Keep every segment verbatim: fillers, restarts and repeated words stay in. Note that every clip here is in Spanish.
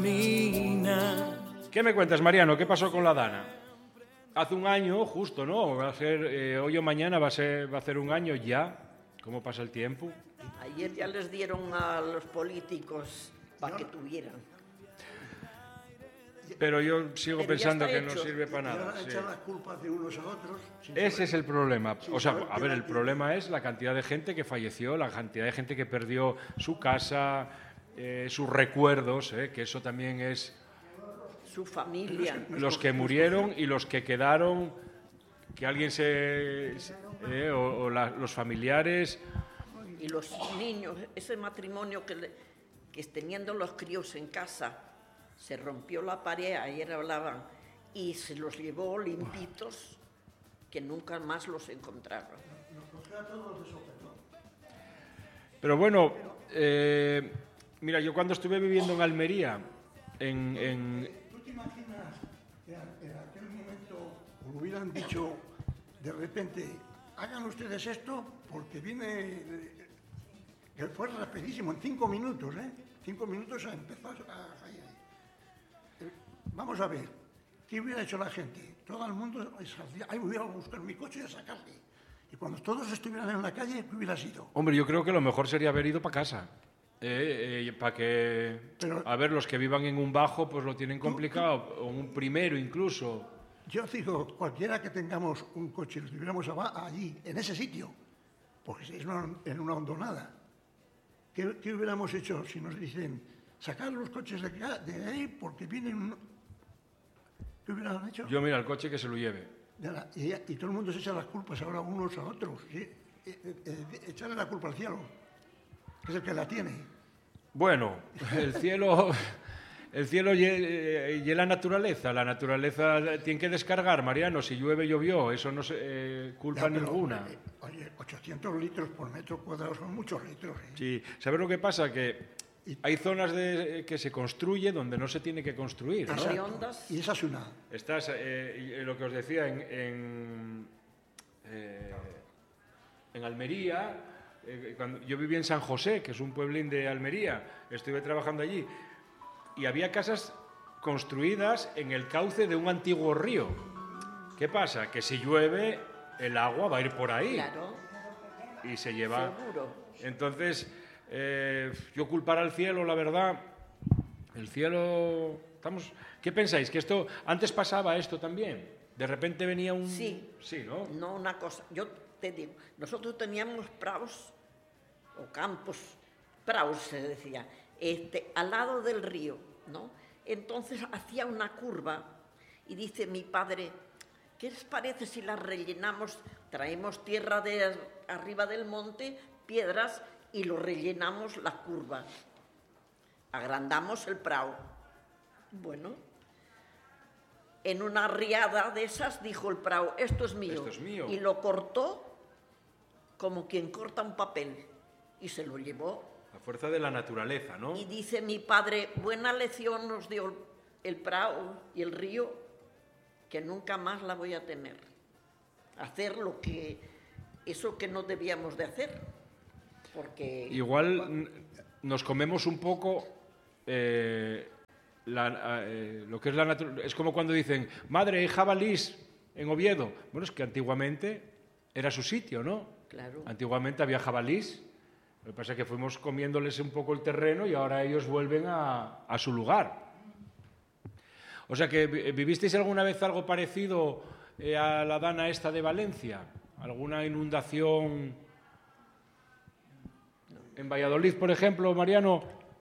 camina. ¿Qué me cuentas, Mariano? ¿Qué pasó con la Dana? Hace un año, justo, ¿no? Va a ser, eh, hoy o mañana va a ser, va a ser un año ya. ¿Cómo pasa el tiempo? Ayer ya les dieron a los políticos para que tuvieran. Pero yo sigo Pero pensando que hecho. no sirve para nada. Y ahora echan las culpas de unos a otros. Ese es el problema. O sea, a ver, el problema es la cantidad de gente que falleció, la cantidad de gente que perdió su casa, eh, sus recuerdos, eh, que eso también es... Su familia. Los que murieron y los que quedaron, que alguien se... Eh, o o la, los familiares... Y los niños, ese matrimonio que, le, que teniendo los críos en casa, se rompió la pared, ayer hablaban, y se los llevó limpitos, que nunca más los encontraron. Pero bueno, eh, mira, yo cuando estuve viviendo en Almería, en... en ¿Tú te imaginas que en aquel momento hubieran dicho de repente, hagan ustedes esto porque viene... que fue rapidísimo, en cinco minutos, ¿eh? Cinco minutos a empezar a... Vamos a ver, ¿qué hubiera hecho la gente? Todo el mundo saldría, ay, voy a buscar mi coche y a sacarle. Y cuando todos estuvieran en la calle, ¿qué hubiera sido? Hombre, yo creo que lo mejor sería haber ido para casa. Eh, eh, para que... Pero- a ver, los que vivan en un bajo, pues lo tienen complicado, o en un primero incluso. Yo digo, cualquiera que tengamos un coche y lo tuviéramos aba- allí, en ese sitio, porque es una, en una hondonada, ¿qué, qué hubiéramos hecho si nos dicen, sacar los coches de, acá- de ahí porque vienen... un-". ¿Qué hubieran hecho? Yo, mira, el coche que se lo lleve. De la- y, y todo el mundo se echa las culpas ahora unos a otros. ¿Sí? Eh, eh, eh, echarle la culpa al cielo, que es el que la tiene. Bueno, el cielo... El cielo y, eh, y la naturaleza. La naturaleza tiene que descargar, Mariano. Si llueve, llovió. Eso no es eh, culpa Ya, pero, ninguna. eh, oye, ochocientos litros por metro cuadrado son muchos litros. ¿eh? Sí. ¿Sabes lo que pasa? Que hay zonas de, que se construye donde no se tiene que construir, ¿no? Arriondas. Y esa es una. Estás, eh, y lo que os decía, en, en, eh, en Almería, eh, cuando yo viví en San José, que es un pueblín de Almería, estuve trabajando allí, y había casas construidas en el cauce de un antiguo río. ¿Qué pasa? Que si llueve, el agua va a ir por ahí. Claro, Y se lleva... seguro. Entonces, eh, yo culpar al cielo, la verdad, el cielo... Estamos... ¿Qué pensáis? ¿Que esto... Antes pasaba esto también? De repente venía un... Sí. Sí, ¿no? No una cosa, yo te digo, nosotros teníamos prados o campos, prados se decía, este, al lado del río, ¿no? Entonces hacía una curva y dice mi padre, ¿qué les parece si la rellenamos? Traemos tierra de arriba del monte, piedras y lo rellenamos la curva. Agrandamos el prado. Bueno, en una riada de esas dijo el prado, esto es mío. Esto es mío. Y lo cortó como quien corta un papel y se lo llevó. La fuerza de la naturaleza, ¿no? Y dice mi padre, buena lección nos dio el prado y el río, que nunca más la voy a temer. Hacer lo que, eso que no debíamos de hacer. Porque... Igual n- nos comemos un poco eh, la- eh, lo que es la naturaleza. Es como cuando dicen, madre, hay jabalís en Oviedo. Bueno, es que antiguamente era su sitio, ¿no? Claro. Antiguamente había jabalís. Lo que pasa es que fuimos comiéndoles un poco el terreno y ahora ellos vuelven a, a su lugar. O sea que vi- vivisteis alguna vez algo parecido eh, a la Dana esta de Valencia. ¿Alguna inundación en Valladolid, por ejemplo, Mariano?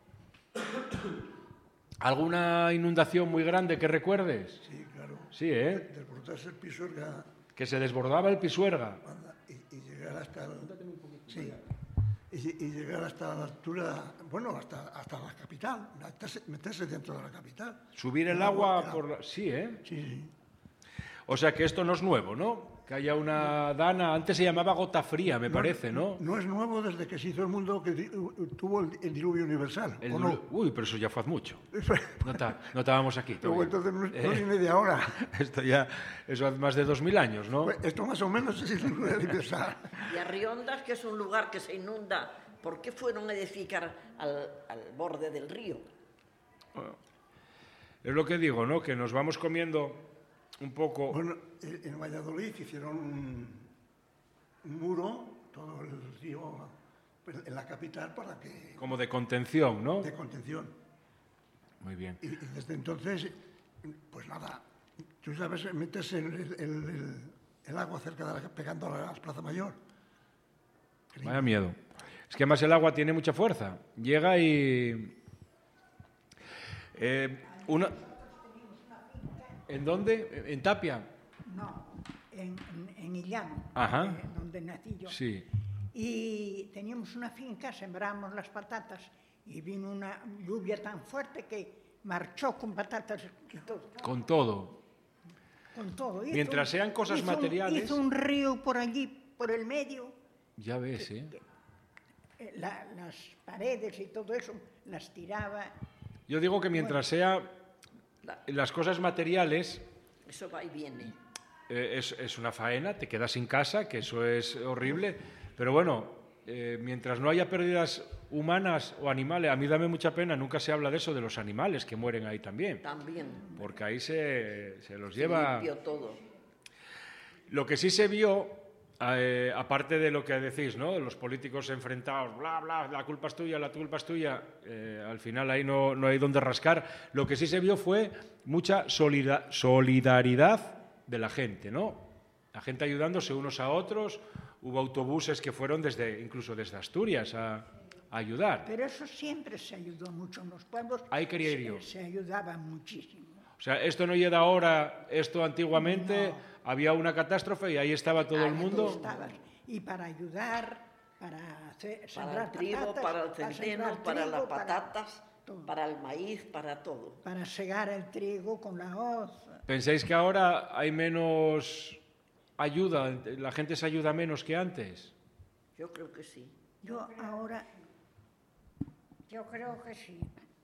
¿Alguna inundación muy grande que recuerdes? Sí, claro. Sí, ¿eh? Desbordarse el Pisuerga Que se desbordaba el Pisuerga. y, y llegar hasta el, sí, y, y llegar hasta la altura, bueno, hasta, hasta la capital, meterse, meterse dentro de la capital. Subir el agua por la... Sí, ¿eh? Sí, sí. O sea que esto no es nuevo, ¿no? Que haya una Dana... Antes se llamaba gota fría, me parece, ¿no? No es nuevo desde que se hizo el mundo que di- tuvo el, el diluvio universal, El ¿o dilu- no? Uy, pero eso ya fue hace mucho. No, ta- no estábamos aquí. Luego todavía. entonces no, Eh, no viene de ahora. Esto ya... Eso hace más de dos mil años, ¿no? Pues esto más o menos es el diluvio universal. Y Arriondas, que es un lugar que se inunda, ¿por qué fueron a edificar al, al borde del río? Es lo que digo, ¿no? Que nos vamos comiendo un poco... Bueno, en Valladolid hicieron un, un muro, todo el río, en la capital para que... Como de contención, ¿no? De contención. Muy bien. Y, y desde entonces, pues nada, tú sabes, metes el, el, el, el agua cerca de la, pegando a la Plaza Mayor. Vaya miedo. Es que además el agua tiene mucha fuerza. Llega y... Eh, una... ¿En dónde? ¿En Tapia? No, en, en, en Illán, Ajá. eh, donde nací yo. Sí. Y teníamos una finca, sembramos las patatas y vino una lluvia tan fuerte que marchó con patatas y todo. Con todo. Con todo. Hizo Mientras sean cosas hizo un- materiales... Hizo un río por allí, por el medio. Ya ves, ¿eh? eh, la- las paredes y todo eso las tiraba. Yo digo que mientras sea La- las cosas materiales, Eso va y viene. eh, es, es una faena, te quedas sin casa, que eso es horrible, pero bueno, eh, mientras no haya pérdidas humanas o animales, a mí dame mucha pena, nunca se habla de eso, de los animales que mueren ahí también, También. porque ahí se, se los Se lleva... limpió todo. Lo que sí se vio, eh, aparte de lo que decís, ¿no? Los políticos enfrentados, bla, bla, la culpa es tuya, la culpa es tuya, eh, al final ahí no, no hay donde rascar. Lo que sí se vio fue mucha solida- solidaridad de la gente, ¿no? La gente ayudándose unos a otros. Hubo autobuses que fueron desde, incluso desde Asturias a, a ayudar. Pero eso siempre se ayudó mucho en los pueblos. Ahí quería ir se, yo. se ayudaba muchísimo. O sea, esto no llega ahora, esto antiguamente No. había una catástrofe y ahí estaba todo el Ahí mundo. estabas. Y para ayudar, para hacer, Para sembrar el trigo, patatas, para el sembrar centeno, para trigo, las para patatas, todo. para el maíz, para todo. Para segar el trigo con la hoz. ¿Pensáis que ahora hay menos ayuda? ¿La gente se ayuda menos que antes? Yo creo que sí. Yo ahora, yo creo que sí.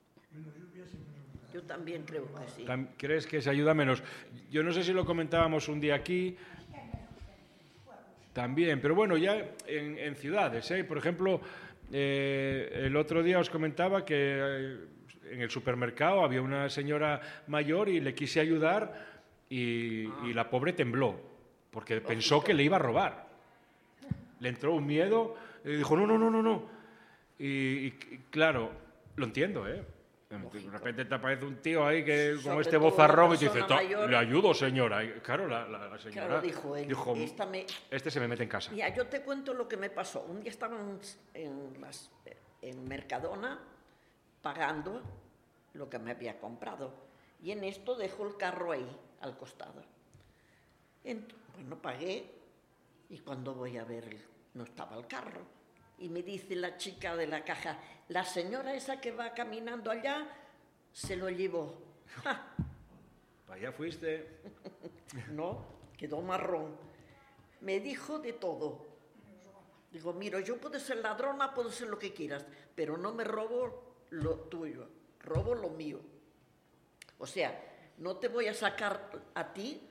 Yo también creo que sí. Tam- ¿Crees que se ayuda menos? Yo no sé si lo comentábamos un día aquí. También, pero bueno, ya en, en ciudades, ¿eh? Por ejemplo, eh, el otro día os comentaba que eh, en el supermercado había una señora mayor y le quise ayudar y, y la pobre tembló, porque pensó que le iba a robar. Le entró un miedo y dijo, no, no, no, no, no. Y, y, y claro, lo entiendo, ¿eh? De repente te aparece un tío ahí que con Sobre este todo bozarrón una y te dice, persona "Ta- mayor". le ayudo, señora. Y claro, la, la- la señora Claro, dijo él, dijo, "Esta me-". este se me mete en casa. Mira, yo te cuento lo que me pasó. Un día estábamos en, las, en Mercadona pagando lo que me había comprado. Y en esto dejo el carro ahí, al costado. Ent- bueno, pagué y cuando voy a ver, el- no estaba el carro. Y me dice la chica de la caja, la señora esa que va caminando allá se lo llevó. ¡Ja! Para allá fuiste. No, quedó marrón. Me dijo de todo. Digo, mira, yo puedo ser ladrona, puedo ser lo que quieras, pero no me robo lo tuyo, robo lo mío. O sea, no te voy a sacar a ti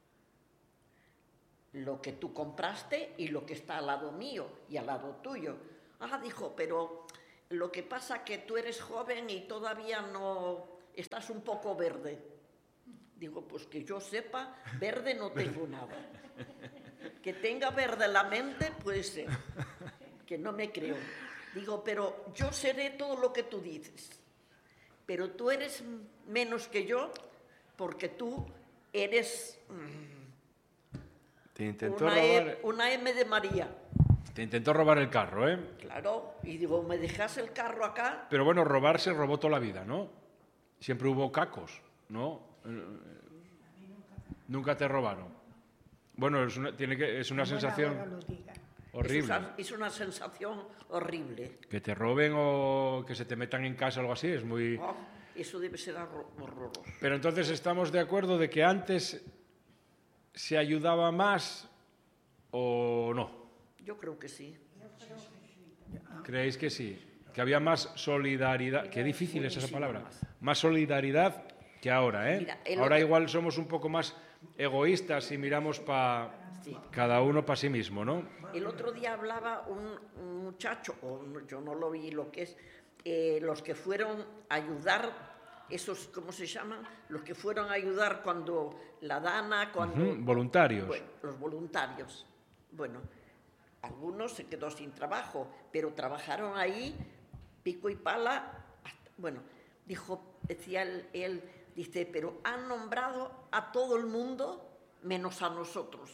lo que tú compraste y lo que está al lado mío y al lado tuyo. Ah, dijo, pero lo que pasa que tú eres joven y todavía no estás un poco verde. Digo, pues que yo sepa, verde no tengo nada. Que tenga verde la mente, puede ser. Que no me creo. Digo, pero yo seré todo lo que tú dices. Pero tú eres menos que yo porque tú eres mm, Te intentó una, robar, e, una M de María. te intentó robar el carro, ¿eh? Claro. Y digo, ¿me dejas el carro acá? Pero bueno, robar se robó toda la vida, ¿no? Siempre hubo cacos, ¿no? Eh, Nunca te robaron. Bueno, es una, tiene que, es una Bueno, sensación ahora lo diga. horrible. Es una, es una sensación horrible. Que te roben o que se te metan en casa o algo así es muy... Oh, eso debe ser horror- horroroso. Pero entonces estamos de acuerdo de que antes se ayudaba más o no. Yo creo que sí. ¿Creéis que sí? Que había más solidaridad. Qué difícil es esa palabra. Más solidaridad que ahora, ¿eh? Mira, el Ahora otro- igual somos un poco más egoístas y miramos para Sí. cada uno para sí mismo, ¿no? El otro día hablaba un, un muchacho, o no- yo no lo vi lo que es, eh, los que fueron a ayudar esos, ¿cómo se llaman? Los que fueron a ayudar cuando la Dana, cuando... Uh-huh, voluntarios. Bueno, los voluntarios. Bueno, algunos se quedó sin trabajo, pero trabajaron ahí, pico y pala. Hasta, bueno, dijo, decía él, él, dice, pero han nombrado a todo el mundo menos a nosotros,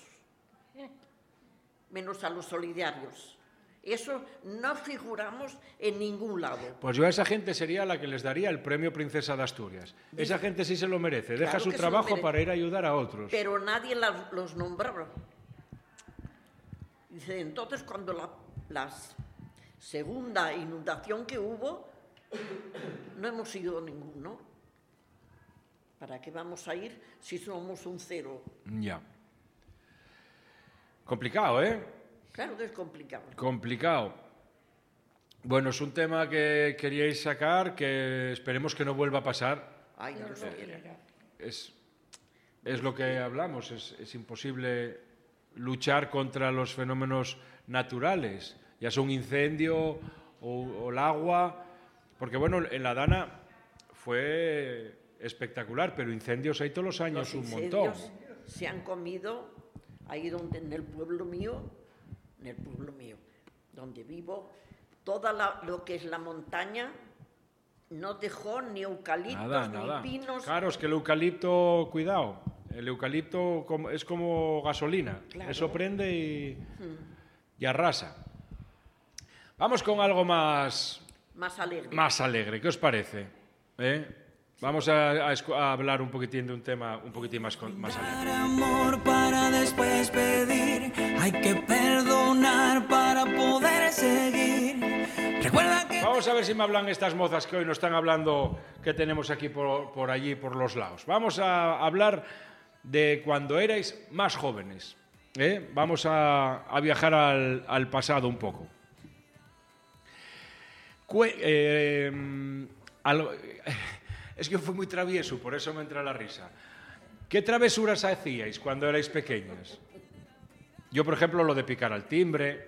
menos a los solidarios. Eso no figuramos en ningún lado. Pues yo a esa gente sería la que les daría el premio Princesa de Asturias. Esa gente sí se lo merece, deja Claro su que se trabajo lo merece. para ir a ayudar a otros. Pero nadie la- los nombraba. Dice, entonces cuando la las segunda inundación que hubo, no hemos ido ninguno. ¿Para qué vamos a ir si somos un cero? Ya. Complicado, ¿eh? Claro que es complicado. Complicado. Bueno, es un tema que queríais sacar, que esperemos que no vuelva a pasar. Ay, Dios quiera. Es, es lo que hablamos, es, es imposible luchar contra los fenómenos naturales, ya sea un incendio o, o el agua, porque bueno, en la Dana fue espectacular, pero incendios hay todos los años Los un montón. incendios se han comido ahí donde en el pueblo mío, en el pueblo mío, donde vivo, toda la- lo que es la montaña no dejó ni eucaliptos Nada, ni nada. pinos. Claro, es que el eucalipto, cuidado, el eucalipto como- es como gasolina, Claro. eso prende y, y arrasa. Vamos con algo más, Más alegre. más alegre, ¿qué os parece? ¿Eh? Vamos a, a escu- a hablar un poquitín de un tema un poquitín más, con- más alegre. Dar amor para después pedir, hay que perdonar para poder seguir. Recuerda que Vamos a ver si me hablan estas mozas que hoy nos están hablando, que tenemos aquí por, por allí, por los lados. Vamos a hablar de cuando erais más jóvenes. ¿eh? Vamos a, a viajar al, al pasado un poco. Cue- eh, al- es que fui muy travieso, por eso me entra la risa. ¿Qué travesuras hacíais cuando erais pequeños? Yo, por ejemplo, lo de picar al timbre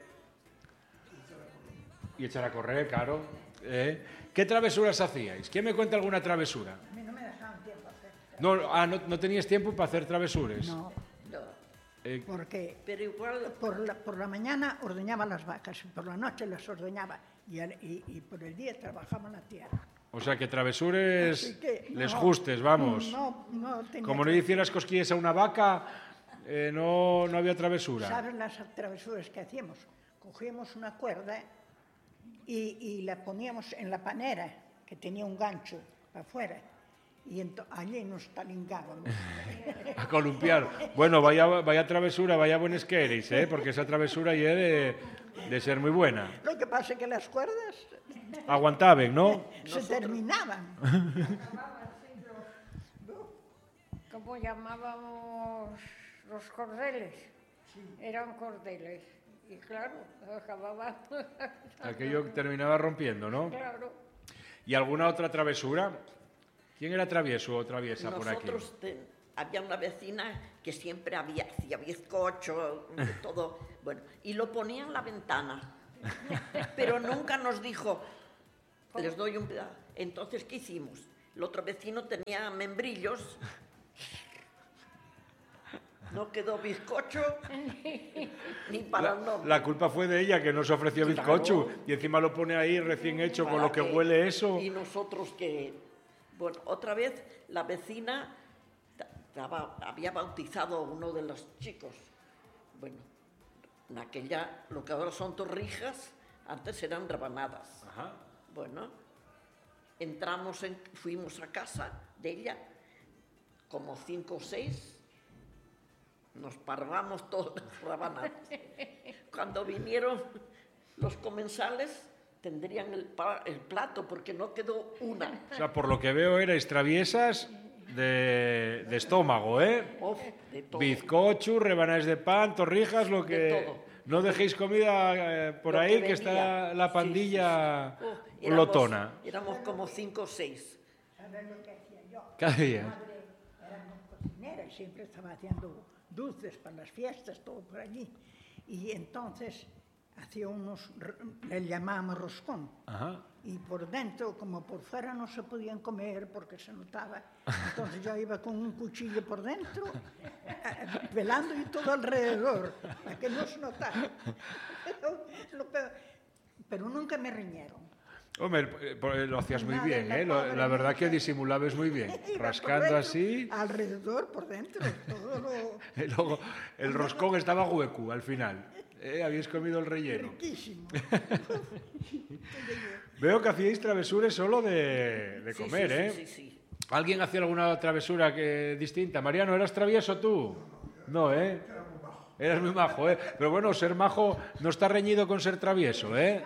y echar a correr, claro. ¿eh? ¿Qué travesuras hacíais? ¿Quién me cuenta alguna travesura? A mí no me dejaban tiempo hacer. No, ah, no, no tenías tiempo para hacer travesures. No, No, Eh, porque pero igual, por la, por la mañana ordeñaba las vacas y por la noche las ordeñaba y, al- y- y por el día trabajaba en la tierra. o sea, que travesures Así que les no, justes, vamos. No, no tenía Como no que- hicieras cosquillas a una vaca, eh, no, no había travesura. ¿Sabes las travesuras que hacíamos? Cogíamos una cuerda y, y la poníamos en la panera, que tenía un gancho para afuera, y ento- allí nos talingábamos. A columpiar. Bueno, vaya, vaya travesura, vaya buenas que eres, ¿eh? Porque esa travesura ya de, de ser muy buena. Lo que pasa es que las cuerdas Aguantaban, ¿no? se terminaban. ¿Cómo llamábamos los cordeles? Eran cordeles. Y claro, acababan. Aquello terminaba rompiendo, ¿no? Claro. ¿Y alguna otra travesura? ¿Quién era travieso o traviesa por aquí? nosotros te- había una vecina que siempre había, hacía bizcocho, de todo, bueno, y lo ponía en la ventana, pero nunca nos dijo, les doy un pedazo. Entonces, ¿qué hicimos? El otro vecino tenía membrillos, no quedó bizcocho ni para el La, nombre. la culpa fue de ella, que nos ofreció bizcocho y encima lo pone ahí recién hecho con Para lo que huele eso. Y nosotros que... Bueno, otra vez la vecina ta- estaba- había bautizado a uno de los chicos. Bueno, en aquella, lo que ahora son torrijas, antes eran rebanadas. Ajá. Bueno, entramos, en, fuimos a casa de ella, como cinco o seis, nos parvamos todas las rebanadas. Cuando vinieron los comensales, tendrían el, pa- el plato, porque no quedó una. O sea, por lo que veo erais traviesas de, de estómago, ¿eh? Uf, de todo. Bizcocho, rebanadas de pan, torrijas, lo De que... todo. No dejéis comida eh, por Lo ahí, que que está venía. la Sí, pandilla sí, sí. Uf, éramos- lotona. Éramos como cinco o seis. ¿Sabes lo que hacía yo? Cada día. Mi madre era muy cocinera y siempre estaba haciendo dulces para las fiestas, todo por allí. Y entonces hacía unos, le llamábamos roscón. Ajá. Y por dentro, como por fuera no se podían comer porque se notaba, entonces yo iba con un cuchillo por dentro, pelando y todo alrededor, para que no se notara. Pero, lo peor, pero nunca me riñeron. Hombre, eh, lo hacías muy Nada, bien, la ¿eh? Lo- pobre La verdad que mujer. disimulabas muy bien, Iba por rascando dentro, así, Alrededor, por dentro, todo lo y luego el roscón estaba hueco al final. ¿Eh? Habíais comido el relleno. riquísimo. Veo que hacíais travesuras solo de, de Sí, comer, sí, ¿eh? Sí, sí, sí. ¿Alguien hacía alguna travesura que, distinta? Mariano, ¿eras travieso tú? No, ¿eh? Eras muy majo, ¿eh? Pero bueno, ser majo no está reñido con ser travieso, ¿eh?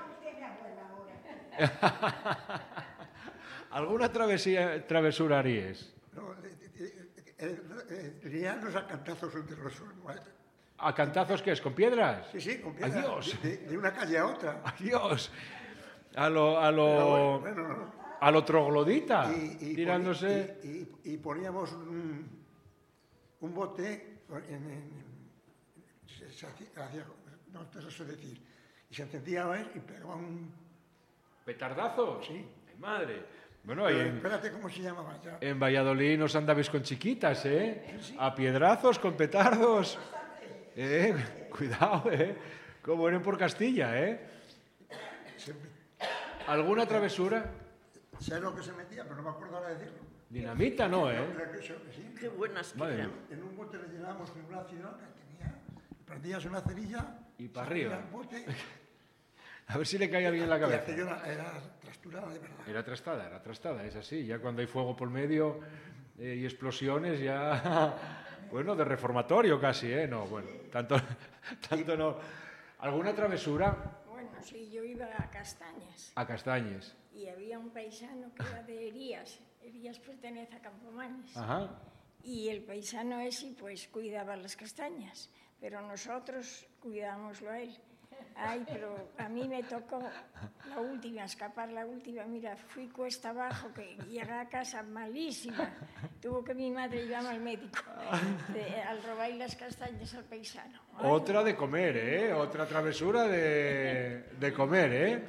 ¿Alguna travesía, travesura harías? No, eh, eh, eh, eh, liarnos a cantazos entre los hermanos. ¿A cantazos qué es? ¿Con piedras? Sí, sí, con piedras, Adiós. De, de una calle a otra. Adiós. A lo, a Pero lo, bueno, bueno, no. a lo troglodita, Y, y tirándose... poni- y- y- y poníamos un, un bote en, en- se, se hacía, hacía- no te lo sé decir, y se encendía a ver y pegaba un... ¿Petardazos? Sí. Ay, madre. Bueno, ahí Pero en, espérate, ¿cómo se llamaba ya? en Valladolid nos andabais con chiquitas, ¿eh? A piedrazos, con petardos. Eh, cuidado, ¿eh? Como eran por Castilla, ¿eh? Se- ¿Alguna travesura? sé lo que se metía, pero no me acuerdo ahora de decirlo. Dinamita no, ¿eh? Creo que se- sí. Qué buenas que Madre eran. mía. En un bote le llenábamos en una ciudad que tenía, prendías una cerilla Y pa' salía arriba. el bote, A ver si le cae a alguien en la y cabeza. aquello era, era trasturada de verdad. Era trastada, era trastada, es así. Ya cuando hay fuego por medio eh, y explosiones, ya... Bueno, de reformatorio casi, ¿eh? No, bueno, tanto, tanto no. ¿Alguna travesura? Bueno, sí, yo iba a Castañas A Castañes. y había un paisano que era de Herías. Herías pertenece a Campomanes. Ajá. Y el paisano ese pues cuidaba las castañas, pero nosotros cuidábamoslo a él. Ay, pero a mí me tocó la última, escapar la última. Mira, fui cuesta abajo, que llegué a casa malísima. Tuvo que mi madre llevarme al médico de- al robar las castañas al paisano. Ay, Otra de comer, ¿eh? Otra travesura de, de comer, ¿eh?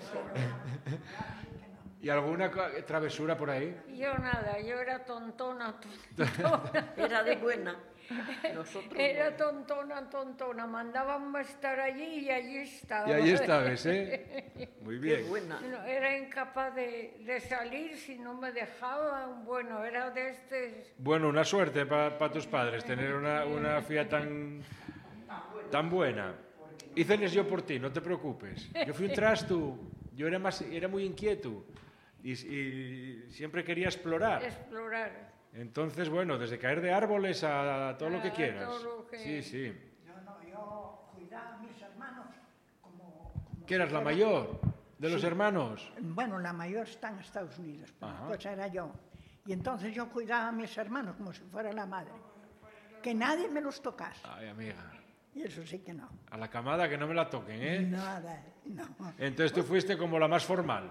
¿Y alguna co- travesura por ahí? yo nada, yo era tontona, tontona. Era de buena. Nosotros Era no. tontona, tontona. Mandaban estar allí y allí estaba. Y ahí estabas, ¿eh? Muy Qué bien. buena. No, era incapaz de, de salir si no me dejaban. Bueno, era de este... Bueno, una suerte para tus padres tener una, una fía tan, tan buena. Hiceles yo por ti, no te preocupes. Yo fui un trasto, yo era, más, era muy inquieto y, y siempre quería explorar. explorar. Entonces, bueno, desde caer de árboles a todo lo que A quieras. todo lo que- Sí, sí. No, no, yo cuidaba a mis hermanos como... como ¿Qué eras si la fuera- mayor de los Sí. hermanos? Bueno, la mayor está en Estados Unidos, pero Ajá. pues era yo. Y entonces yo cuidaba a mis hermanos como si fuera la madre. Que nadie me los tocase. Ay, amiga. Y eso sí que no. A la camada que no me la toquen, ¿eh? Nada, no. Entonces tú fuiste como la más formal.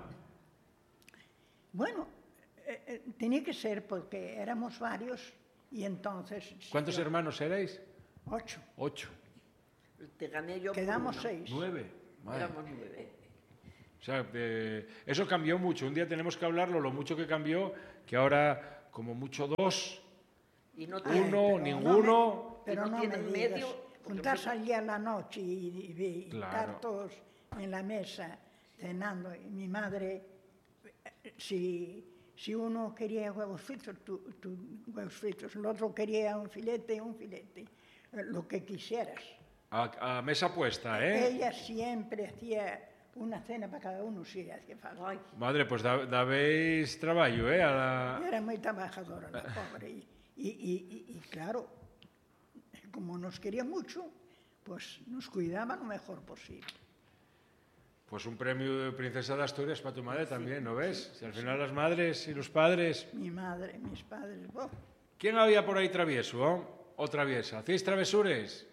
Bueno, eh, eh, tenía que ser porque éramos varios y entonces... ¿Cuántos yo- hermanos erais? Ocho. Ocho. Te gané yo. por Quedamos una. seis. Nueve. Madre. Éramos nueve. O sea, eh, eso cambió mucho. Un día tenemos que hablarlo, lo mucho que cambió, que ahora como mucho dos, Y no Ay, tiene- uno, pero no ninguno. me- Pero Y no no, me tienen digas, medio, porque juntarse pues- allí a la noche y, y- y Claro. estar todos en la mesa cenando. Y mi madre, eh, si, si uno quería huevos fritos, tú, tú huevos fritos, el otro quería un filete, un filete, eh, lo que quisieras. A, a mesa puesta, ¿eh? Ella siempre hacía una cena para cada uno, si hacía falta. Ay, Madre, pues da, dabéis trabajo, ¿eh? A la... Era muy trabajadora la pobre. Y, y, y- y- y claro, como nos quería mucho, pues nos cuidaba lo mejor posible. Pues un premio de Princesa de Asturias para tu madre también, ¿no ves? Si al final las madres y los padres... Mi madre, mis padres, oh, ¿Quién había por ahí travieso, oh? O traviesa? ¿Hacéis travesures?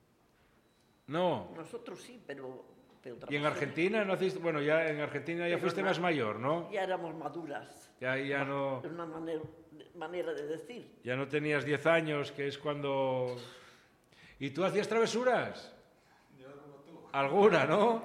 No. nosotros sí, pero... pero ¿Y en trabajamos- Argentina no hacéis...? Bueno, ya en Argentina ya Pero fuiste no. más mayor, ¿no? Ya éramos maduras. Ya, ya no... Es una manera, manera de decir. Ya no tenías diez años, que es cuando... ¿Y tú hacías travesuras? Yo como tú. Alguna, ¿no?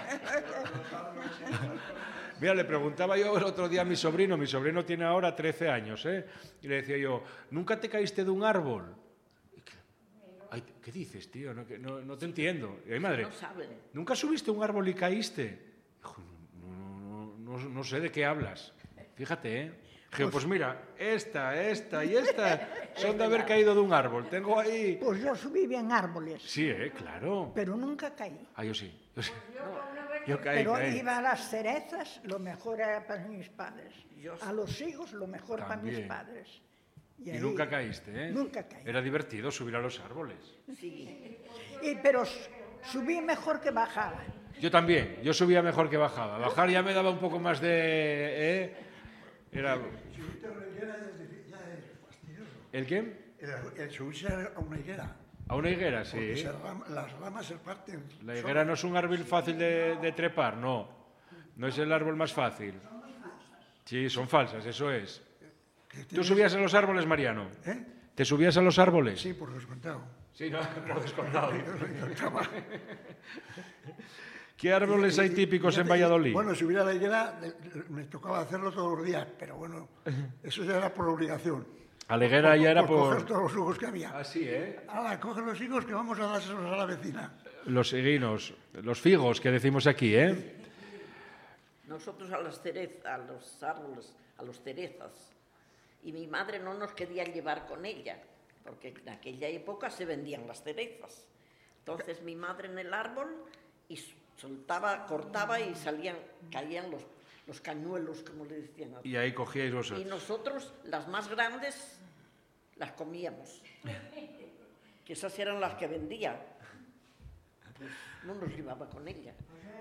Mira, le preguntaba yo el otro día a mi sobrino, mi sobrino tiene ahora trece años, ¿eh? Y le decía yo, ¿nunca te caíste de un árbol? Ay, ¿qué dices, tío? No, no, no te entiendo. Y ay, madre, No saben. ¿nunca subiste a un árbol y caíste? Dijo, no, no, no, no sé de qué hablas. Fíjate, ¿eh? Dijo, pues mira, esta, esta y esta son de haber caído de un árbol. Tengo ahí... Pues yo subí bien árboles, Sí, ¿eh? Claro. pero nunca caí. Ah, yo sí. Yo, sí. Yo caí, Pero caí. iba a las cerezas, lo mejor era para mis padres. Yo A los higos, lo mejor para mis También. padres. Y ahí- nunca caíste, ¿eh? Nunca caí. Era divertido subir a los árboles. Sí. Y, pero s- subí mejor que bajaba. Yo también, yo subía mejor que bajaba. Bajar ya me daba un poco más de... ¿eh? Era... Subirte a una higuera ya es, ya es fastidioso. ¿El qué? El, el subirse a una higuera. A una higuera, Porque sí. se ram- las ramas se parten. La higuera no es un árbol fácil de, de trepar, no. No es el árbol más fácil. Sí, son falsas, eso es. Que ¿Tú tienes- subías a los árboles, Mariano? ¿Eh? ¿Te subías a los árboles? Sí, por descontado. Sí, no, por descontado. Encantaba. ¿Qué árboles hay típicos Ya en te- Valladolid? Bueno, subir a la higuera eh, me tocaba hacerlo todos los días, pero bueno, eso ya era por obligación. A la higuera ya era coger por... todos los higos que había. Así, ¿eh? Ahora, coge los higos que vamos a dárselos a la vecina. Los higuinos, los figos que decimos aquí, ¿eh? Nosotros a, las cerezas, a los árboles, a los cerezas. Y mi madre no nos quería llevar con ella, porque en aquella época se vendían las cerezas. Entonces mi madre en el árbol y soltaba, cortaba y salían, caían los, los cañuelos, como le decían. Y ahí cogíais Y vosotros. nosotros, las más grandes, las comíamos. Que esas eran las que vendía. Pues no nos llevaba con ella.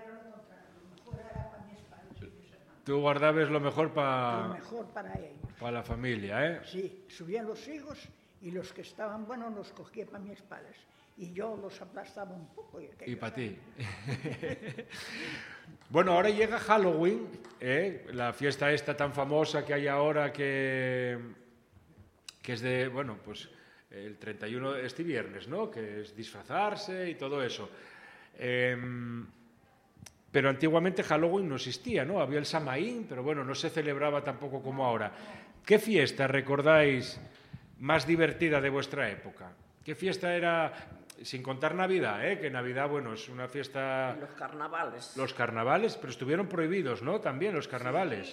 Tú guardabas lo mejor Lo para mejor para ellos. la familia, ¿eh? Sí, subían los higos y los que estaban buenos los cogía para mis padres. Y yo los aplastaba un poco. Y, Y aquellos para ti. Bueno, ahora llega Halloween, ¿eh? La fiesta esta tan famosa que hay ahora que, que es de, bueno, pues el treinta y uno, este viernes, ¿no? Que es disfrazarse y todo eso. Em, pero antiguamente Halloween no existía, ¿no? Había el Samaín, pero bueno, no se celebraba tampoco como ahora. ¿Qué fiesta recordáis más divertida de vuestra época? ¿Qué fiesta era, sin contar Navidad, ¿eh? Que Navidad, bueno, es una fiesta... Y los carnavales. Los carnavales, pero estuvieron prohibidos, ¿no? También los carnavales.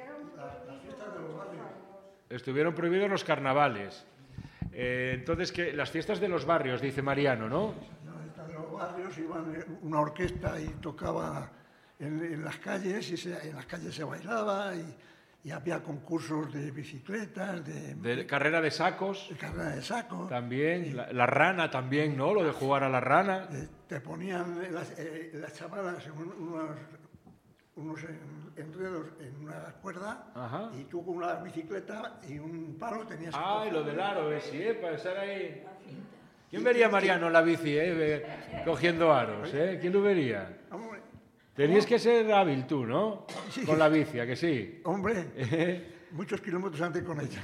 Estuvieron prohibidos los carnavales. Eh, entonces, ¿qué? Las fiestas de los barrios, dice Mariano, ¿no? En los barrios iban una orquesta y tocaba en, en las calles, y se- en las calles se bailaba, y, y había concursos de bicicletas, de, De carrera de sacos, de carrera de saco. también. La, la rana también, ¿no? Lo de jugar a la rana. Eh, te ponían las, eh, las chavalas en un- unos, unos en- enredos en una cuerda, Ajá. y tú con una bicicleta y un palo tenías que Ay, coger. lo del aro, eh, sí, ¿eh? Para estar ahí... ¿Quién vería a Mariano en la bici, eh? eh, Cogiendo aros, ¿eh? ¿Quién lo vería? Hombre, Tenías que ser hábil tú, ¿no? Sí. Con la bici, ¿a que sí? hombre, ¿Eh? muchos kilómetros antes con ella.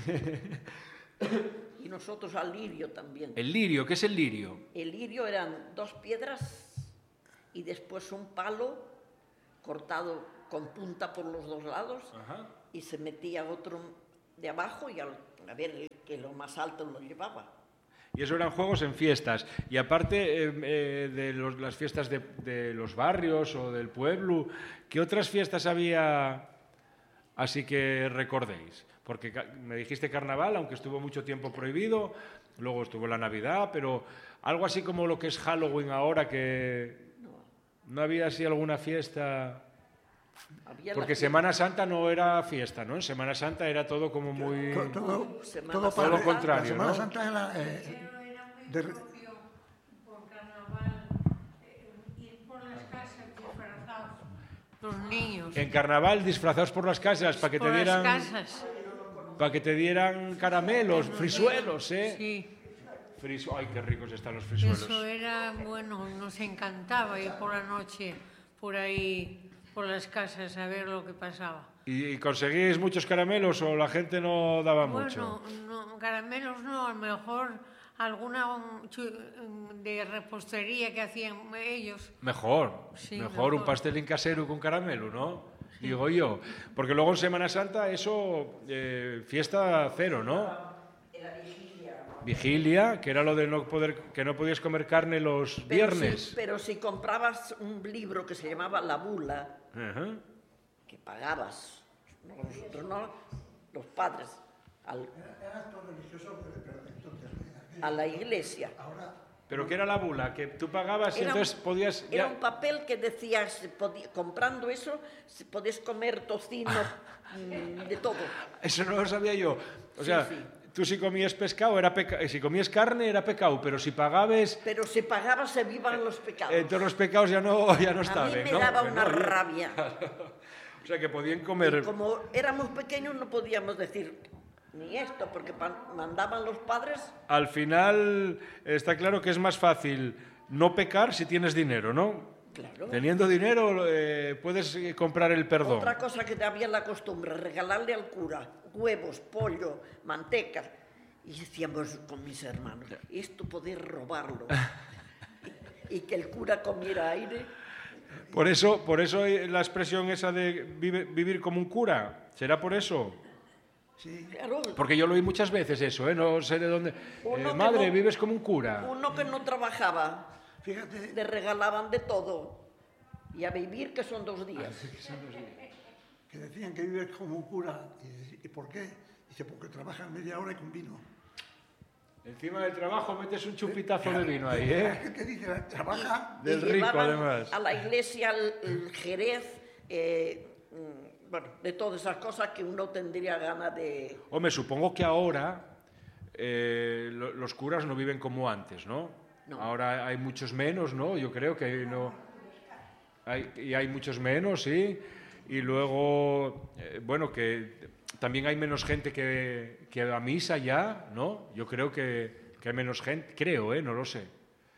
Y nosotros al lirio también. El lirio, ¿qué es el lirio? El lirio eran dos piedras y después un palo cortado con punta por los dos lados, Ajá. y se metía otro de abajo y al, a ver el que lo más alto lo llevaba. Y eso eran juegos en fiestas. Y aparte eh, eh, de los- las fiestas de, de los barrios o del pueblo, ¿qué otras fiestas había así que recordéis? Porque ca- me dijiste carnaval, aunque estuvo mucho tiempo prohibido, luego estuvo la Navidad, pero algo así como lo que es Halloween ahora, que no había así alguna fiesta... Había la Porque fiesta- Semana Santa no era fiesta, ¿no? En Semana Santa era todo como muy... To- todo, Semana todo, Santa. para- Todo lo contrario, La Semana ¿no? Santa era eh, de, Por carnaval, eh, ir por las casas disfrazados. Los niños. En carnaval disfrazados por las casas para que te por dieran... las casas. Para que te dieran caramelos, frisuelos, ¿eh? Sí. Frisu- Ay, qué ricos están los frisuelos. Eso era, bueno, nos encantaba ir por la noche por ahí, por las casas, a ver lo que pasaba. ¿Y, y conseguís muchos caramelos o la gente no daba Bueno, mucho? no, caramelos no, a lo mejor alguna um, chu- um, de repostería que hacían ellos. Mejor, Sí, mejor un mejor. pastelín casero con caramelo, ¿no? Digo yo. Porque luego en Semana Santa eso, eh, fiesta cero, ¿no? Vigilia, que era lo de no poder, que no podías comer carne los Pero viernes. si, pero si comprabas un libro que se llamaba La Bula, Ajá. que pagabas, no, nosotros no, los padres, al- Era acto religioso, pero entonces... a la iglesia. Ahora, Pero ¿qué era la bula? Que tú pagabas y Era, entonces podías... era ya- un papel que decía, se podía- comprando eso, se podías comer tocino, mm, de todo. Eso no lo sabía yo. O Sí, sea, sí. tú si comías pescado era pecado, si comías carne era pecado, pero si pagabas, Pero si pagaba se vivan los pecados. eh, todos los pecados ya no, ya no a estaban. mí me ¿no? daba Que una no, yo- rabia. O sea, que podían comer... Y como éramos pequeños no podíamos decir ni esto, porque pa- mandaban los padres. Al final está claro que es más fácil no pecar si tienes dinero, ¿no? Claro. Teniendo dinero eh, puedes eh, comprar el perdón. Otra cosa que había la costumbre, regalarle al cura huevos, pollo, manteca. Y decíamos con mis hermanos, esto poder robarlo. y, y que el cura comiera aire. Por eso, por eso hay la expresión esa de vive- vivir como un cura. ¿Será por eso? sí, Claro, Porque yo lo oí muchas veces eso, ¿eh? No sé de dónde. Uno Eh, que madre, no- vives como un cura. uno que no trabajaba, fíjate, le regalaban de todo. Y a vivir que son dos días. que decían que vives como un cura. ¿Y, y por qué? Dice, porque trabajan media hora y con vino. Encima del trabajo metes un chupitazo de vino ahí, ¿eh? ¿Qué dice? Trabaja... Del Y rico, llevaban además. a la iglesia el, el jerez, eh, mm, bueno, de todas esas cosas que uno tendría ganas de... Hombre, supongo que ahora eh, lo- los curas no viven como antes, ¿no? No. Ahora hay muchos menos, ¿no? Yo creo que no... Hay, y hay muchos menos, sí. Y luego, eh, bueno, que también hay menos gente que, que va a misa ya, ¿no? Yo creo que, que hay menos gente, creo, ¿eh? No lo sé.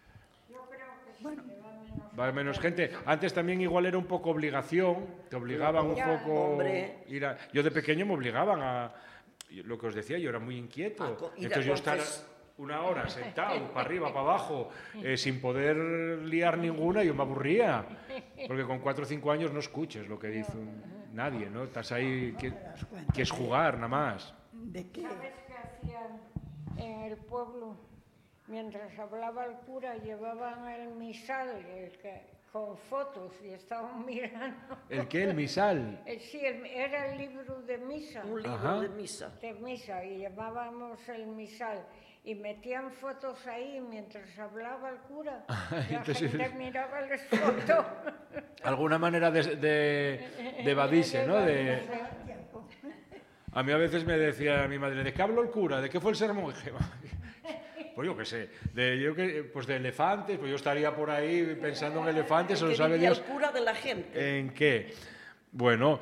Va menos gente. Antes también igual era un poco obligación, te obligaban un Ya. poco... Hombre. Ir a- yo de pequeño me obligaban a... Lo que os decía, yo era muy inquieto. A co- ir a Entonces yo estar confes- una hora sentado, para arriba, para abajo, eh, sin poder liar ninguna, yo me aburría. Porque con cuatro o cinco años no escuches lo que dice un- nadie, ¿no? Estás ahí, que, que es jugar nada más. ¿De qué? ¿Sabes qué hacían en el pueblo? Mientras hablaba el cura, llevaban el misal el que- con fotos y estaban mirando. ¿El qué? ¿El misal? Eh, Sí, el- era el libro de misa. Un libro Ajá. de misa. De misa, y llevábamos el misal. Y metían fotos ahí mientras hablaba el cura. La entonces- gente miraba las fotos. Alguna manera de, de, de evadirse, ¿no? De, a mí a veces me decía mi madre, ¿de qué habló el cura? ¿De qué fue el sermón? Y dije, pues yo qué sé, de, yo que, pues de elefantes, pues yo estaría por ahí pensando en elefantes, o Que lo sabe vivía Dios. el cura de la gente. ¿En qué? Bueno,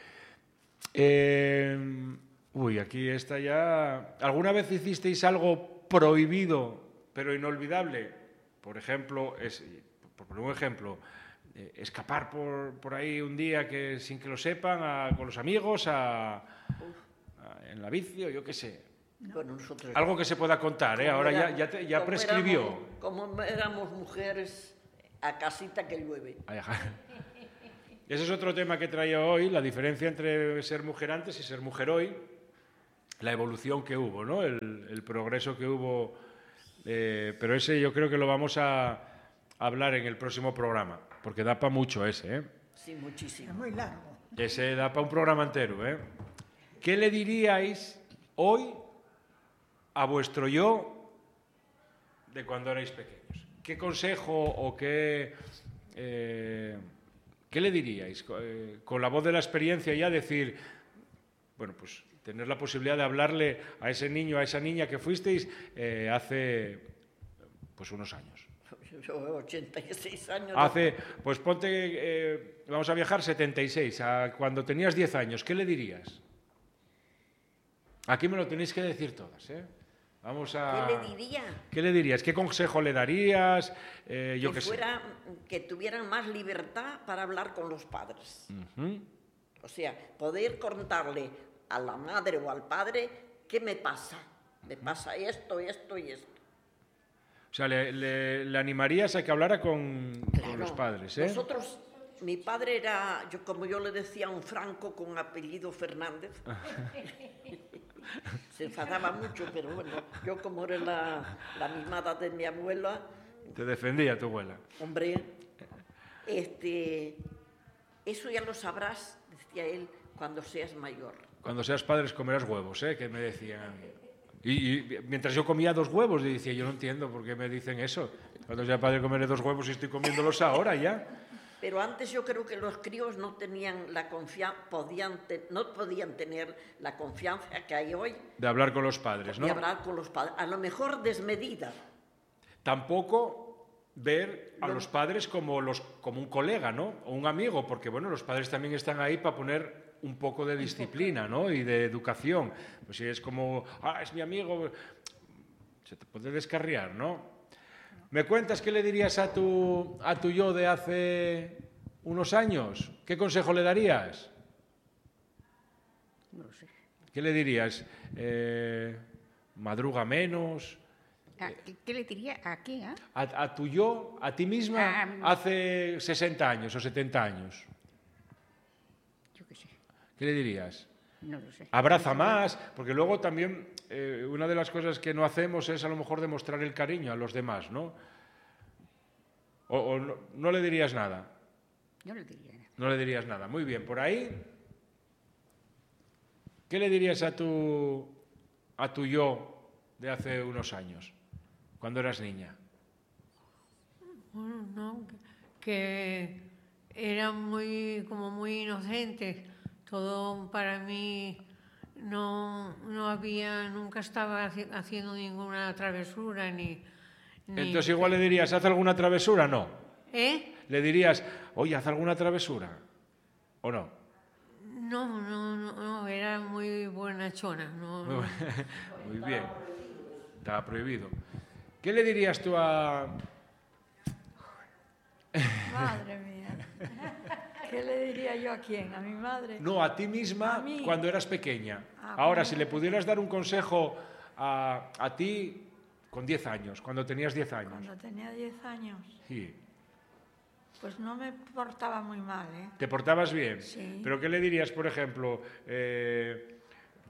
eh, uy, aquí está ya... ¿Alguna vez hicisteis algo prohibido, pero inolvidable? Por ejemplo, es, por poner un ejemplo, eh, escapar por, por ahí un día que sin que lo sepan a- con los amigos, a, a- en la bici o yo qué sé. Bueno, nosotros... Algo que se pueda contar, ¿eh? como Ahora ya, éramos- ya, te- ya como prescribió. éramos- como éramos mujeres, a casita que llueve. Ay, ajá. Ese es otro tema que traía hoy, la diferencia entre ser mujer antes y ser mujer hoy, la evolución que hubo, ¿no? El, el progreso que hubo, eh, pero ese yo creo que lo vamos a hablar en el próximo programa, porque da para mucho ese, ¿eh? Sí, muchísimo. Es muy largo. Ese da para un programa entero, ¿eh? ¿Qué le diríais hoy a vuestro yo de cuando erais pequeños? ¿Qué consejo o qué, eh, qué le diríais? Co- eh, Con la voz de la experiencia ya decir, bueno, pues tener la posibilidad de hablarle a ese niño, a esa niña que fuisteis eh, hace pues unos años. Yo ochenta y seis años. Hace, pues ponte, eh, vamos a viajar setenta y seis, a cuando tenías diez años, ¿qué le dirías? Aquí me lo tenéis que decir todas, ¿eh? Vamos a... ¿Qué le diría? ¿Qué le dirías? ¿Qué consejo le darías? Eh, yo que qué sé. fuera, que tuvieran más libertad para hablar con los padres. Ujú. O sea, poder contarle a la madre o al padre qué me pasa. Me pasa esto, esto y esto. sea, le, le, le animarías a que hablara con, Claro. con los padres, ¿eh? Nosotros, mi padre era, yo, como yo le decía, un franco con apellido Fernández. Se enfadaba mucho, pero bueno, yo como era la, la misma edad de mi abuela, Te defendía tu abuela. hombre, este, eso ya lo sabrás, decía él, cuando seas mayor. Cuando seas padres comerás huevos, ¿eh? Que me decían. Y, y mientras yo comía dos huevos, y decía, yo no entiendo por qué me dicen eso. Cuando sea padre comeré dos huevos y estoy comiéndolos ahora ya. Pero antes yo creo que los críos no tenían la confianza, podían te- no podían tener la confianza que hay hoy De hablar con los padres, ¿no? de hablar con los padres. A lo mejor desmedida. Tampoco ver a los padres como, los, como un colega, ¿no? O un amigo, porque bueno, los padres también están ahí para poner un poco de disciplina, ¿no? Y de educación. Pues si es como, ah, es mi amigo, se te puede descarriar, ¿no? ¿Me cuentas qué le dirías a tu, a tu yo de hace unos años? ¿Qué consejo le darías? No lo sé. ¿Qué le dirías? Eh, ¿Madruga menos? ¿A ¿Qué, qué le diría? ¿A quién? ah? A, a tu yo, a ti misma, Ah, hace sesenta años o setenta años. Yo qué sé, ¿Qué le dirías? no lo sé. Abraza más, porque luego también eh, una de las cosas que no hacemos es a lo mejor demostrar el cariño a los demás, ¿no? O, o no, no le dirías nada, No le diría nada. no le dirías nada. Muy bien, por ahí, ¿qué le dirías a tu, a tu yo de hace unos años, cuando eras niña? Bueno, no, que, que era muy, como muy inocente. Todo para mí no, no había, nunca estaba haci- haciendo ninguna travesura ni... ni Entonces igual le dirías, ¿haz alguna travesura? No. ¿Eh? Le dirías, oye, haz alguna travesura. ¿O no? No, no, no, no, era muy buenachona. No, no. Muy bien. Estaba prohibido. ¿Qué le dirías tú a... Madre mía. ¿Qué le diría yo a quién? ¿A mi madre? No, a ti misma A mí. cuando eras pequeña? Ah, Ahora, cuando si le pudieras dar un consejo a, a ti con diez años, cuando tenías diez años. Cuando tenía diez años, Sí. pues no me portaba muy mal, ¿eh? ¿Te portabas bien? Sí. ¿Pero qué le dirías, por ejemplo? Eh,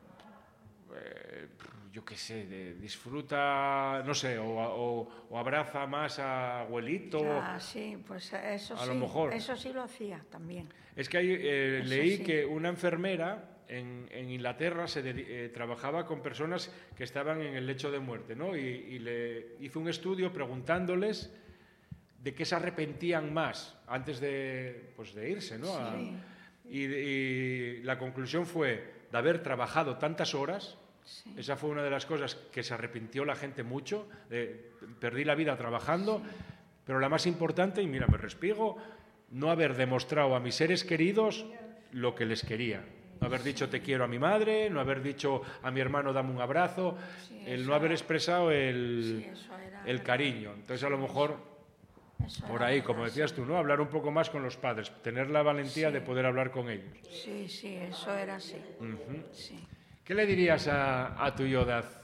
eh, yo qué sé, de- disfruta, no sé, o, o- o abraza más a abuelito. Ah, sí, pues eso A sí. lo mejor. Eso sí lo hacía también. Es que hay, eh, Eso leí sí. que una enfermera en, en Inglaterra se dedi- eh, trabajaba con personas que estaban en el lecho de muerte, ¿no? Y, y le hizo un estudio preguntándoles de qué se arrepentían más antes de, pues, de irse, ¿no? A- Sí. y, y la conclusión fue de haber trabajado tantas horas. Sí. Esa fue una de las cosas que se arrepintió la gente mucho. de, perdí la vida trabajando, pero la más importante, y mira, me respiego, no haber demostrado a mis seres queridos lo que les quería. No haber dicho te quiero a mi madre, no haber dicho a mi hermano dame un abrazo, Sí, el eso no haber era- expresado el, Sí, eso era el verdad. cariño. Entonces a lo mejor Eso por era ahí, como verdad, decías sí. tú, ¿no? Hablar un poco más con los padres, tener la valentía Sí. de poder hablar con ellos. Sí, sí, eso era así. Ujú. Sí. ¿Qué le dirías a, a tu yo de haz-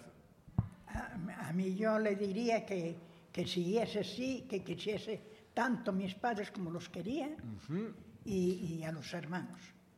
A, a mí yo le diría que, que siguiese así, que quisiese tanto a mis padres como los quería y, y a los hermanos.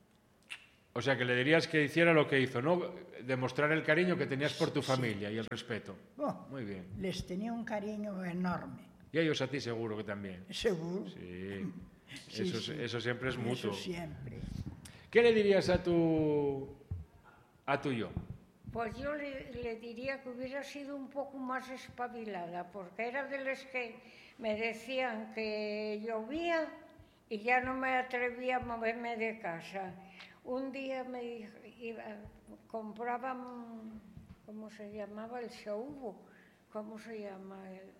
O sea, que le dirías que hiciera lo que hizo, ¿no? Demostrar el cariño que tenías por tu familia y el respeto. Oh, Muy bien. les tenía un cariño enorme, Y ellos a ti seguro que también. seguro. Sí. Sí, Eso, sí. eso siempre es mutuo. Eso siempre. ¿Qué le dirías a tu, a tu yo? Pues yo le, le diría que hubiera sido un poco más espabilada, porque era de las que me decían que llovía y ya no me atrevía a moverme de casa. Un día me dijo, iba, compraban, ¿cómo se llamaba? El saubo, ¿cómo se llama?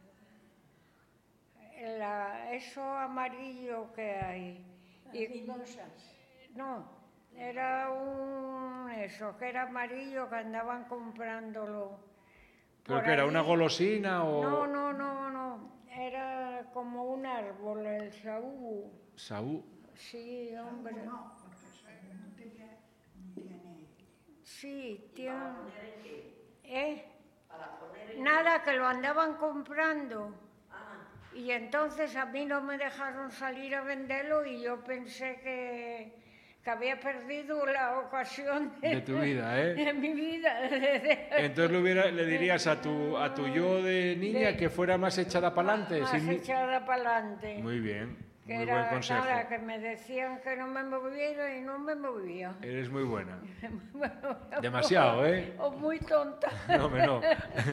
El, la- eso amarillo que hay. Y, no, era un eso, que era amarillo, que andaban comprándolo. ¿Pero por qué era, allí. una golosina o...? No, no, no, no, era como un árbol, el saúl. Saúl. Sí, hombre. Sí, tiene... ¿Eh? Nada verdad que lo andaban comprando. Y entonces a mí no me dejaron salir a venderlo y yo pensé que, que había perdido la ocasión de, de tu vida, ¿eh? De mi vida. Entonces le, hubiera, le dirías a tu, a tu yo de niña de, que fuera más echada para adelante. Más sin... echada para adelante. Muy bien, que muy era, buen consejo. Nada, que me decían que no me moviera y no me movía. Eres muy buena. Demasiado, ¿eh? O muy tonta. No, me no.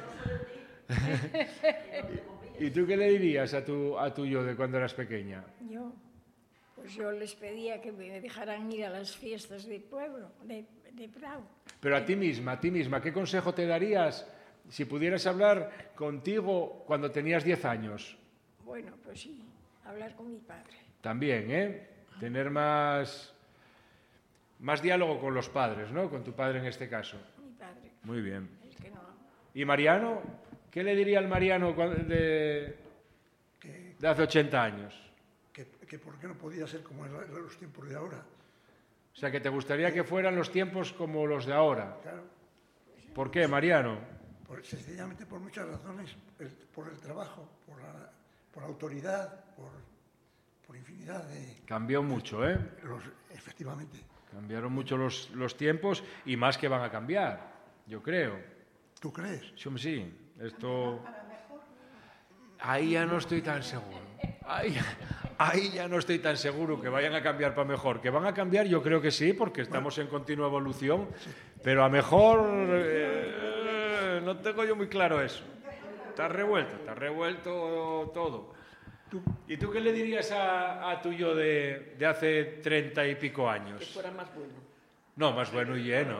¿Y tú qué le dirías a tu, a tu yo de cuando eras pequeña? Yo, pues yo les pedía que me dejaran ir a las fiestas de pueblo, de, de Prado. Pero a ti misma, a ti misma, ¿qué consejo te darías si pudieras hablar contigo cuando tenías diez años? Bueno, pues sí, hablar con mi padre. También, ¿eh? Tener más, más diálogo con los padres, ¿no? Con tu padre en este caso. Mi padre. Muy bien. El que no. ¿Y Mariano? ¿Qué le diría al Mariano de, de hace ochenta años? Que, que por qué no podía ser como en los tiempos de ahora. O sea, que te gustaría que fueran los tiempos como los de ahora. Claro. ¿Por qué, Mariano? Por, sencillamente por muchas razones. El, por el trabajo, por la, por la autoridad, por, por infinidad de... Cambió mucho, ¿eh? Los, efectivamente. Cambiaron mucho los, los tiempos y más que van a cambiar, yo creo. ¿Tú crees? Sí, sí. Esto... Ahí ya no estoy tan seguro. Ahí, ahí ya no estoy tan seguro que vayan a cambiar para mejor. Que van a cambiar, yo creo que sí, porque estamos en continua evolución. Pero a mejor eh, no tengo yo muy claro eso. Está revuelto, está revuelto todo. ¿Y tú qué le dirías a, a tu yo de, de hace treinta y pico años? Que fuera más bueno. No, más bueno y lleno.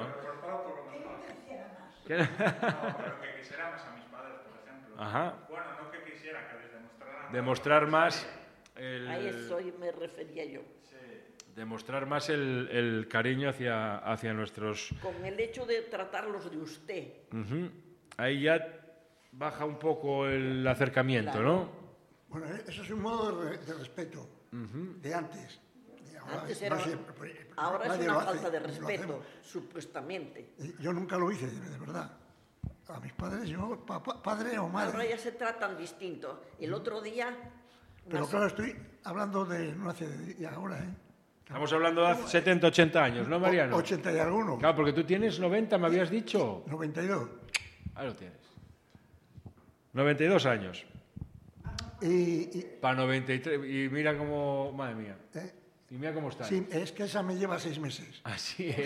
¿Qué? No, pero que quisiera más a mis padres, por ejemplo. Ajá. Bueno, no que quisiera, que les demostrara... Demostrar más... El, a eso me refería yo. Sí. Demostrar más el, el cariño hacia, hacia nuestros... Con el hecho de tratarlos de usted. Uh-huh. Ahí ya baja un poco el acercamiento, claro. ¿No? Bueno, eso es un modo de, de respeto, uh-huh. de antes. Ahora, antes era, no sé, ahora es una falta de respeto, supuestamente. Yo nunca lo hice, de verdad. A mis padres, yo, pa, pa, padre o madre. Ahora ya se tratan distinto. El otro día... Pero claro, estoy hablando de no hace de ahora, ¿eh? Estamos hablando de hace setenta, ochenta años, ¿no, Mariano? ochenta y alguno. Claro, porque tú tienes noventa, me habías dicho. noventa y dos. Ahí lo tienes. noventa y dos años. Y... y para noventa y tres. Y mira cómo... Madre mía. ¿Eh? Y mira cómo está. Sí, es que esa me lleva seis meses. Así es.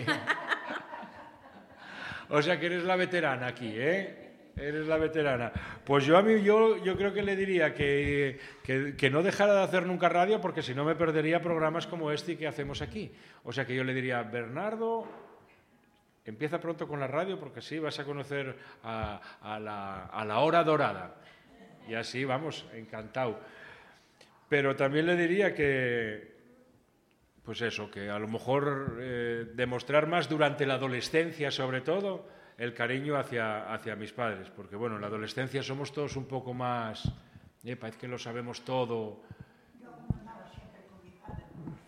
O sea que eres la veterana aquí, ¿eh? Eres la veterana. Pues yo a mí, yo, yo creo que le diría que, que, que no dejara de hacer nunca radio, porque si no me perdería programas como este que hacemos aquí. O sea que yo le diría, Bernardo, empieza pronto con la radio, porque así vas a conocer a, a, la, a la hora dorada. Y así, vamos, encantado. Pero también le diría que... Pues eso, que a lo mejor eh, demostrar más durante la adolescencia, sobre todo, el cariño hacia, hacia mis padres. Porque, bueno, en la adolescencia somos todos un poco más... Eh, parece que lo sabemos todo. Yo andaba siempre con mi padre.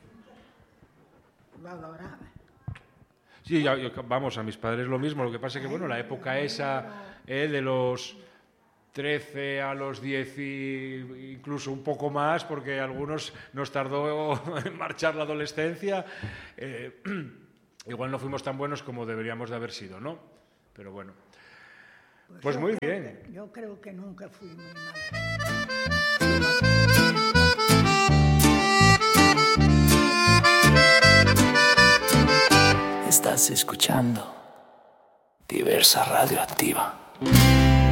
Lo adoraba. Sí, yo, yo, vamos, a mis padres lo mismo. Lo que pasa es que, bueno, la época esa eh, de los... trece a los diez y incluso un poco más, porque a algunos nos tardó en marchar la adolescencia. Eh, igual no fuimos tan buenos como deberíamos de haber sido, ¿no? Pero bueno. Pues, pues muy bien. Que, yo creo que nunca fui muy mal. Estás escuchando Diversa Radioactiva.